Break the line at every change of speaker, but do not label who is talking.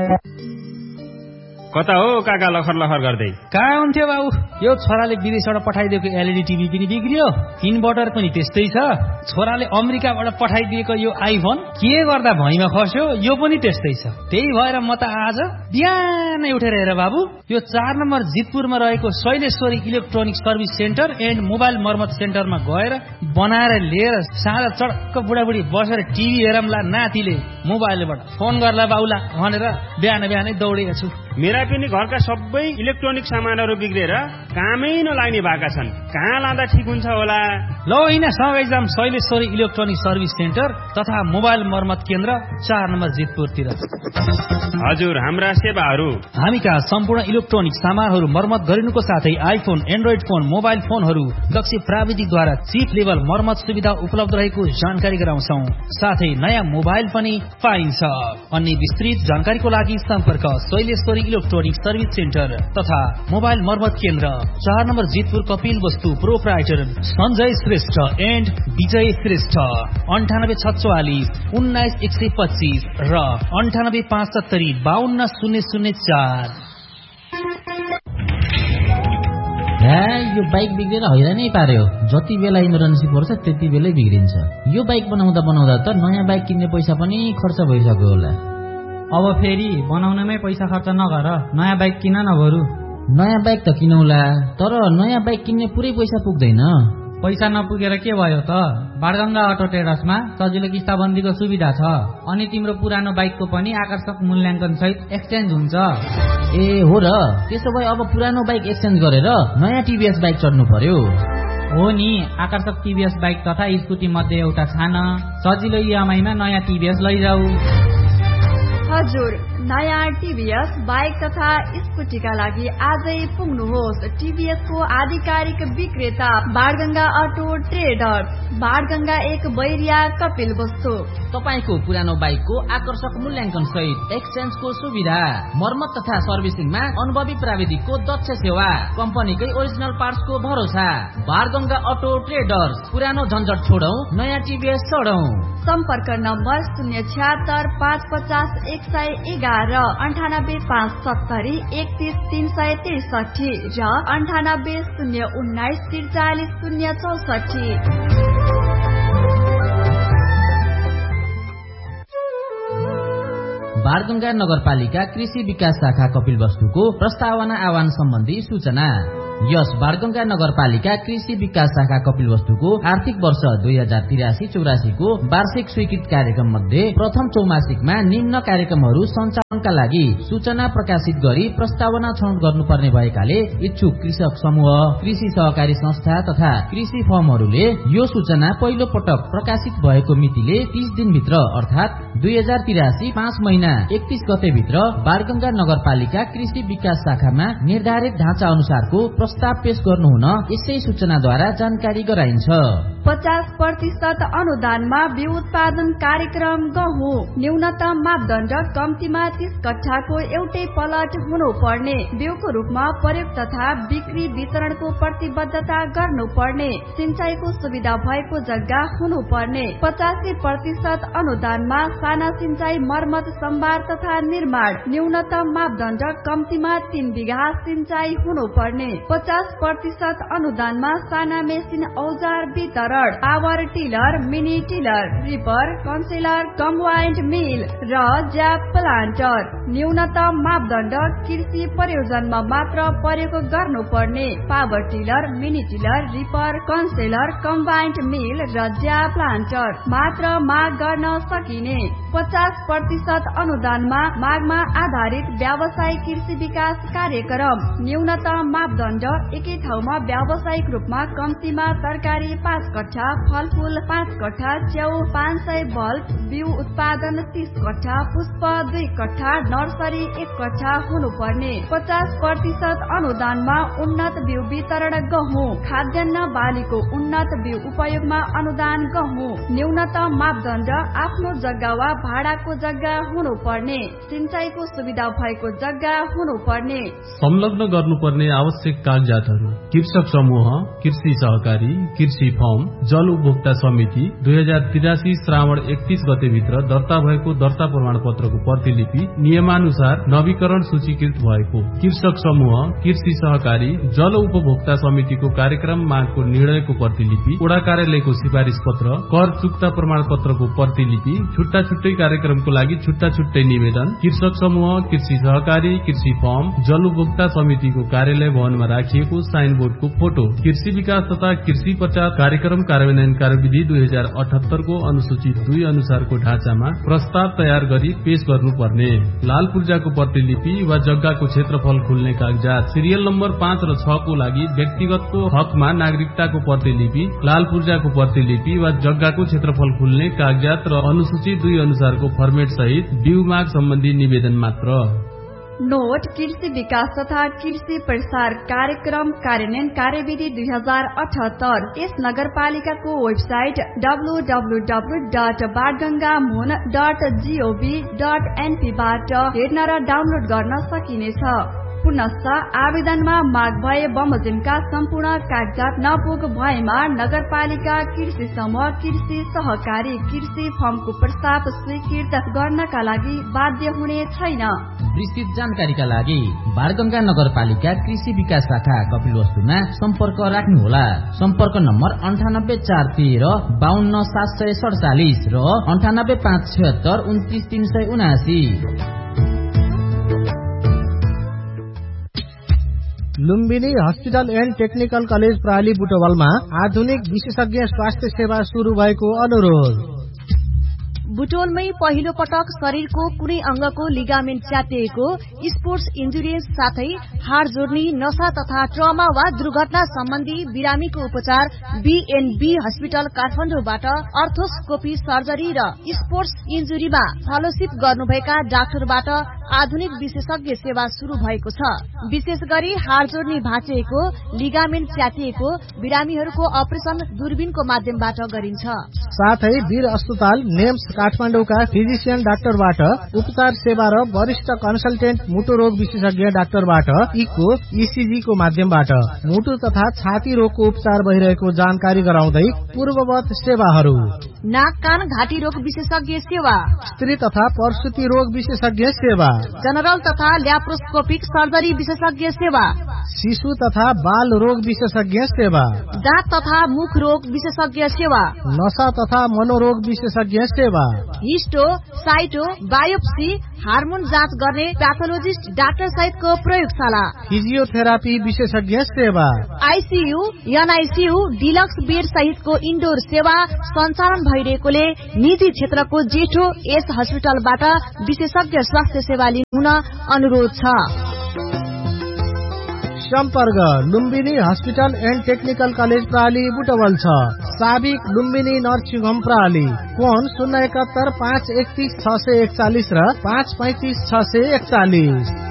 कता हो काका लखर लखर गर्दै?
कहाँ हुन्थ्यो बाबु? यो छोराले विदेशबाट पठाइदिएको एलईडी टिभी पनि बिग्रियो, इन्भर्टर पनि त्यस्तै छ। छोराले अमेरिकाबाट पठाइदिएको यो आइफोन के गर्दा भैँमा खस्यो, यो पनि त्यस्तै छ। त्यही भएर म त आज बिहानै उठेर हेर बाबु, यो 4 नम्बर जितपुरमा रहेको Shaileshwari electronic service centre and mobile मर्मत सेन्टरमा गएर बनाएर लिएर साँझ चडक्क बुढाबुढी बसेर टिभी हेरमला, नातिले मोबाइलबाट फोन गर्ला बाउला भनेर बिहानै दौडेको छु।
मेरा पनि घरका सबै इलेक्ट्रोनिक सामानहरू बिग्रेर कामै नलाग्ने भएका छन्। कहाँ लाँदा ठिक हुन्छ होला?
ल होइन, सँगै जाम शैलेश्वरी इलेक्ट्रोनिक सर्भिस सेन्टर तथा मोबाइल मर्मत केन्द्र 4 नम्बर जितपुरतिर।
हजुर, हाम्रा सेवाहरू:
हामी कहाँ सम्पूर्ण इलेक्ट्रोनिक सामानहरू मर्मत गरिनुको साथै आइफोन, एन्ड्रोइड फोन, मोबाइल फोनहरू दक्ष प्राविधिकद्वारा चिप लेभल मर्मत सुविधा उपलब्ध रहेको जानकारी गराउँछौ। साथै नयाँ मोबाइल पनि पाइन्छ। अन्य विस्तृत जानकारीको लागि सम्पर्क शैलेश्वरी इलेक्ट्रोनिक सर्भिस सेन्टर तथा मोबाइल मर्मत केन्द्र 4 नम्बर जितपुर, कपिल वस्तु, प्रोप्राइटर सञ्जय श्रेष्ठ एन्ड विजय श्रेष्ठ। 9846 19125 र 9875 52004।
यो बाइक बिग्रेर हैरानै पार्यो। जति बेला इमर्जेन्सी पर्छ त्यति बेलै बिग्रिन्छ। यो बाइक बनाउँदा त नयाँ बाइक किन्ने पैसा पनि खर्च भइसक्यो होला।
अब फेरि बनाउनमै पैसा खर्च नगर, नयाँ बाइक किन न बरु।
नयाँ बाइक त किनौला, तर नयाँ बाइक किन्ने पुरै पैसा पुग्दैन।
पैसा नपुगेर के भयो त? बाणगंगा अटो ट्रेडर्समा सजिलो किस्ताबन्दीको सुविधा छ। अनि तिम्रो पुरानो बाइकको पनि आकर्षक मूल्याङ्कन सहित एक्सचेन्ज हुन्छ।
ए हो र, त्यसो भए अब पुरानो बाइक एक्सचेन्ज गरेर नयाँ टिभीएस बाइक चढ्नु पर्यो।
हो नि, आकर्षक टिभीएस बाइक तथा स्कुटी मध्ये एउटा छान, सजिलो इएमआईमा नयाँ टिभीएस लैजाऊ।
हजुर, नयाँ टिभीएस बाइक तथा स्कुटीका लागि आजै पुग्नुहोस्। टिभीएस को आधिकारिक विक्रेता बाणगंगा अटो ट्रेडर्स, बाणगंगा 1 बैरिया, कपिल वस्तु।
तपाईको पुरानो बाइकको आकर्षक मूल्याङ्कन सहित एक्सचेन्जको सुविधा, मर्मत तथा सर्भिसिङमा अनुभवी प्राविधिकको दक्ष सेवा, कम्पनीकै ओरिजिनल पार्ट्सको भरोसा। Banganga auto traders. पुरानो झन्झट छोडौं, नयाँ टिभीएस चढौं।
सम्पर्क नम्बर 076 550 111, 98 570 31 363 र 98 019 43 064।
बाणगंगा नगरपालिका कृषि विकास शाखा कपिल वस्तुको प्रस्तावना आह्वान सम्बन्धी सूचना। यस बाणगंगा नगरपालिका कृषि विकास शाखा कपिल वस्तुको आर्थिक वर्ष 2083-84 को वार्षिक स्वीकृत कार्यक्रम मध्ये प्रथम चौमासिकमा निम्न कार्यक्रमहरू सञ्चालनका लागि सूचना प्रकाशित गरी प्रस्तावना छनौट गर्नुपर्ने भएकाले इच्छुक कृषक समूह, कृषि सहकारी संस्था तथा कृषि फर्महरूले यो सूचना पहिलो पटक प्रकाशित भएको मितिले 30 दिनभित्र अर्थात 2083 5 महिना 31 गते भित्र बाणगंगा नगरपालिका कृषि विकास शाखामा निर्धारित ढाँचा अनुसारको प्रस्ताव पेश गर्नुहुन यसै सूचनाद्वारा जानकारी गराइन्छ।
50% अनुदानमा बिउ उत्पादन कार्यक्रम गहुँ। न्यूनतम मापदण्ड कम्तीमा 30 कट्ठाको एउटै प्लट हुनुपर्ने। बिउको रूपमा प्रयोग तथा बिक्री वितरणको प्रतिबद्धता गर्नुपर्ने। सिंचाईको सुविधा भएको जग्गा हुनुपर्ने। 85% अनुदानमा साना सिंचाई मर्मत सम्भार तथा निर्माण। न्यूनतम मापदण्ड कम्तीमा 3 बिघा सिंचाई हुनुपर्ने। 50% अनुदानमा साना मेसिन औजार वितरण। Power tiller, mini tiller, ripper, कन्सेलर, combined मिल र ज्याप प्लान्टर। न्यूनतम मापदण्ड कृषि प्रयोजनमा मात्र प्रयोग गर्नुपर्ने। Power tiller, mini tiller, ripper, कन्सेलर, combined मिल र ज्याप प्लान्टर मात्र माग गर्न सकिने। 50% अनुदानमा मागमा आधारित व्यावसायिक कृषि विकास कार्यक्रम। न्यूनतम मापदण्ड एकै ठाउँमा व्यावसायिक रूपमा कम्तीमा तरकारी 5 कट्ठा, फलफूल 5 कट्ठा, च्याउ 500 बल्ब, बिउ उत्पादन 30 कट्ठा, पुष्प 2 कट्ठा, नर्सरी 1 कट्ठा हुनुपर्ने। 50% अनुदानमा उन्नत बिउ वितरण गहुँ। खाद्यान्न बालीको उन्नत बिउ उपयोगमा अनुदान गहुँ। न्यूनतम मापदण्ड आफ्नो जग्गा वा भाडाको जग्गा हुनुपर्ने। सिंचाईको सुविधा भएको जग्गा हुनुपर्ने।
संलग्न गर्नुपर्ने आवश्यक कागजातहरू। कृषक समूह, कृषि सहकारी, कृषि फर्म, जल उपभोक्ता समिति 2083 श्रावण 31 गतेभित्र दर्ता भएको दर्ता प्रमाण पत्रको प्रतिलिपि नियमानुसार नवीकरण सूचीकृत भएको। कृषक समूह, कृषि सहकारी, जल उपभोक्ता समितिको कार्यक्रम मागको निर्णयको प्रतिलिपि, वडा कार्यालयको सिफारिस पत्र, कर चुक्ता प्रमाण पत्रको प्रतिलिपि, छुट्टा छुट्टै कार्यक्रमको लागि छुट्टा छुट्टै निवेदन, कृषक समूह, कृषि सहकारी, कृषि फर्म, जल उपभोक्ता समितिको कार्यालय भवनमा राखिएको साइन बोर्डको फोटो, कृषि विकास तथा कृषि प्रचार कार्यक्रम कार्यान्वयन कार्यविधि 2078 को अनुसूची 2 अनुसारको ढाँचामा प्रस्ताव तयार गरी पेश गर्नुपर्ने। लाल पूर्जाको प्रतिलिपि वा जग्गाको क्षेत्रफल खुल्ने कागजात, सिरियल नम्बर 5 र 6 को लागि व्यक्तिगतको हकमा नागरिकताको प्रतिलिपि, लाल पूर्जाको प्रतिलिपि वा जग्गाको क्षेत्रफल खुल्ने कागजात र अनुसूची 2 अनुसारको फर्मेट सहित बिउ माग सम्बन्धी निवेदन मात्र।
नोट कृषि विकास तथा कृषि प्रसार कार्यक्रम कार्यान्वयन कार्यविधि 2078 यस नगरपालिकाको वेबसाइट www.bargangamon.gov.np बाट हेर्न र डाउनलोड गर्न सकिनेछ। पुनश्च आवेदनमा माग भए बमोजिमका सम्पूर्ण कागजात नपुग भएमा नगरपालिका कृषि समूह, कृषि सहकारी, कृषि फर्मको प्रस्ताव स्वीकृत गर्नका लागि बाध्य हुने छैन।
विस्तृत जानकारीका लागि बारगंगा नगरपालिका कृषि विकास शाखा कपिलवस्तुमा सम्पर्क राख्नुहोला। सम्पर्क नम्बर 98413 52747 र 98576 29379।
Lumbini hospital and technical college प्राली बुटवलमा आधुनिक विशेषज्ञ स्वास्थ्य सेवा शुरू भएको अनुरोध।
बुटोलमै पहिलो पटक शरीरको कुनै अंगको लिगामेन्ट च्यातिएको, स्पोर्ट्स इन्जुरिज साथै हाड जोड्नी, नशा तथा ट्रमा वा दुर्घटना सम्बन्धी बिरामीको उपचार बीएनबी हस्पिटल काठमाडौँबाट अर्थोस्कोपी सर्जरी र स्पोर्ट्स इन्जुरीमा फेलोशिप गर्नुभएका डाक्टरबाट आधुनिक विशेषज्ञ सेवा शुरू भएको छ। विशेष गरी हाड जोड्नी भाँचिएको, लिगामेन्ट च्यातिएको बिरामीहरूको अपरेसन दूरबीनको माध्यमबाट गरिन्छ।
साथै वीर अस्पताल नेम्स काठमाडौँका फिजिशियन डाक्टरबाट उपचार सेवा र वरिष्ठ कन्सल्टेन्ट मुटु रोग विशेषज्ञ डाक्टरबाट इको, ईसीजी को माध्यमबाट मुटु तथा छाती रोगको उपचार भइरहेको जानकारी गराउँदै पूर्ववत सेवाहरू:
नाक कान घाँटी रोग विशेषज्ञ सेवा,
स्त्री तथा प्रसूति रोग विशेषज्ञ सेवा,
जनरल तथा ल्याप्रोस्कोपिक सर्जरी विशेषज्ञ सेवा,
शिशु तथा बाल रोग विशेषज्ञ सेवा,
दाँत तथा मुख रोग विशेषज्ञ सेवा,
नशा तथा मनोरोग विशेषज्ञ सेवा,
हिस्टो, साइटो, बायोप्सी, हार्मोन जाँच गर्ने प्याथोलोजिस्ट डाक्टर सहितको प्रयोगशाला,
फिजियोथेरापी विशेषज्ञ सेवा,
आईसीयू, एनआईसीयू, डिलक्स बेड सहितको इन्डोर सेवा सञ्चालन भइरहेकोले निजी क्षेत्रको जेठो यस हस्पिटलबाट विशेषज्ञ स्वास्थ्य सेवा लिन अनुरोध छ।
सम्पर्क Lumbini hospital and technical college प्राली Butwal छ। साबिक लुम्बिनी नर्सिङ होम प्राली। फोन 071 531 641 र 535 641।